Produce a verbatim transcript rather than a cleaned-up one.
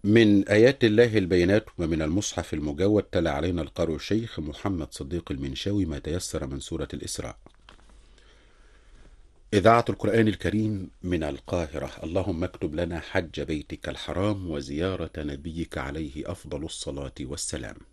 من آيات الله البينات ومن المصحف المجود تلا علينا القارئ الشيخ محمد صديق المنشاوي ما تيسر من سورة الإسراء. إذاعة القرآن الكريم من القاهرة. اللهم اكتب لنا حج بيتك الحرام وزيارة نبيك عليه أفضل الصلاة والسلام.